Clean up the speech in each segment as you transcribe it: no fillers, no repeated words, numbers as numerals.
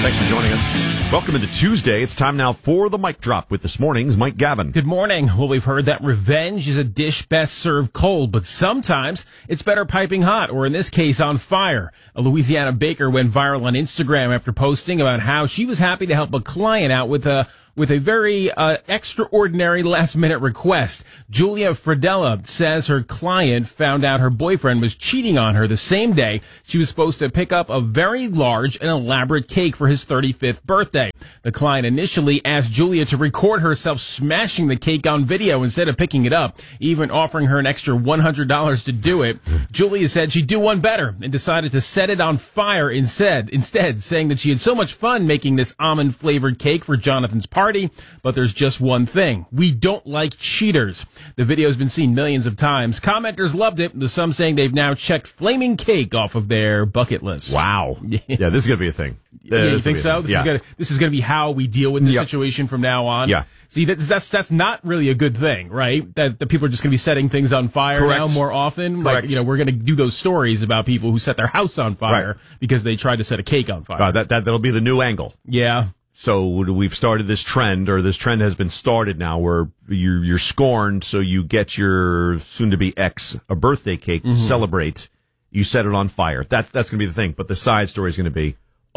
Thanks for joining us. Welcome into Tuesday. It's time now for the Mic Drop with this morning's Mike Gavin. Good morning. Well, we've heard that revenge is a dish best served cold, but sometimes it's better piping hot, or in this case, on fire. A Louisiana baker went viral on Instagram after posting about how she was happy to help a client out with a very extraordinary last-minute request. Julia Fredella says her client found out her boyfriend was cheating on her the same day she was supposed to pick up a very large and elaborate cake for his 35th birthday. The client initially asked Julia to record herself smashing the cake on video instead of picking it up, even offering her an extra $100 to do it. Julia said she'd do one better and decided to set it on fire instead, saying that she had so much fun making this almond-flavored cake for Jonathan's party, but there's just one thing. We don't like cheaters. The video has been seen millions of times. Commenters loved it, with some saying they've now checked flaming cake off of their bucket list. Wow. Yeah, this is going to be a thing. Yeah, you think so? This is going to be how we deal with this situation from now on? Yeah. See, that's not really a good thing, right? That people are just going to be setting things on fire now more often. Correct. Like, we're going to do those stories about people who set their house on fire because they tried to set a cake on fire. That'll be the new angle. Yeah. So we've started this trend, or this trend has been started now, where you're scorned, so you get your soon-to-be ex a birthday cake to celebrate. You set it on fire. That's going to be the thing. But the side story is going to be,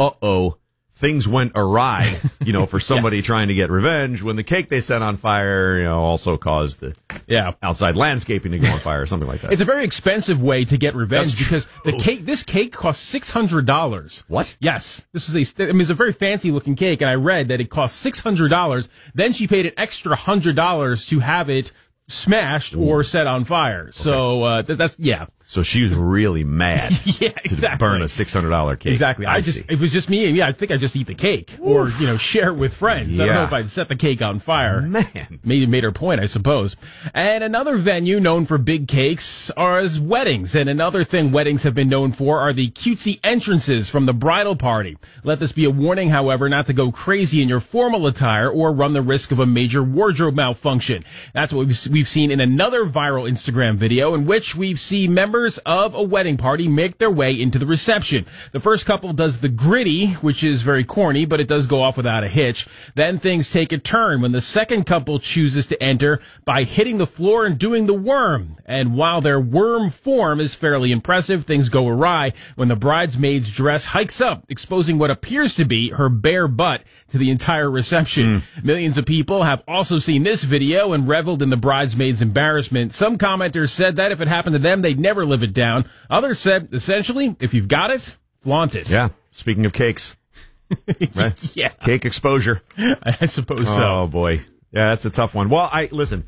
things went awry, for somebody trying to get revenge when the cake they set on fire, also caused the outside landscaping to go on fire or something like that. It's a very expensive way to get revenge because this cake cost $600. What? Yes. This was it's a very fancy looking cake, and I read that it cost $600. Then she paid an extra $100 to have it smashed or set on fire. So, So she was really mad to burn a $600 cake. Exactly. If it was just me, I think I'd just eat the cake or, share it with friends. I don't know if I'd set the cake on fire. Man. Made her point, I suppose. And another venue known for big cakes is weddings. And another thing weddings have been known for are the cutesy entrances from the bridal party. Let this be a warning, however, not to go crazy in your formal attire or run the risk of a major wardrobe malfunction. That's what we've seen in another viral Instagram video in which we see members of a wedding party make their way into the reception. The first couple does the gritty, which is very corny, but it does go off without a hitch. Then things take a turn when the second couple chooses to enter by hitting the floor and doing the worm. And while their worm form is fairly impressive, things go awry when the bridesmaid's dress hikes up, exposing what appears to be her bare butt to the entire reception. Millions of people have also seen this video and reveled in the bridesmaid's embarrassment. Some commenters said that if it happened to them, they'd never live it down. Others said, essentially, if you've got it, flaunt it. Yeah. Speaking of cakes. Right? Yeah. Cake exposure. I suppose so. Oh, boy. Yeah, that's a tough one. Well,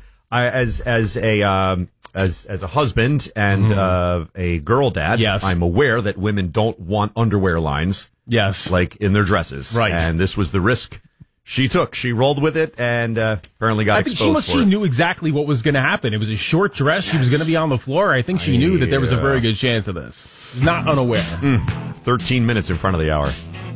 as a husband and a girl dad, I'm aware that women don't want underwear lines. Yes. Like in their dresses. Right. And this was the risk she took. She rolled with it and apparently got exposed for it. She knew exactly what was going to happen. It was a short dress. Yes. She was going to be on the floor. I think she knew that there was a very good chance of this. Not unaware. 13 minutes in front of the hour.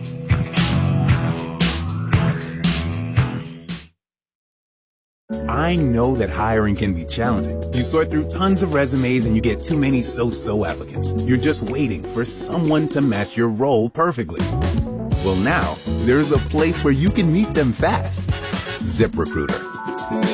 I know that hiring can be challenging. You sort through tons of resumes and you get too many so-so applicants. You're just waiting for someone to match your role perfectly. Well, now, there's a place where you can meet them fast. ZipRecruiter.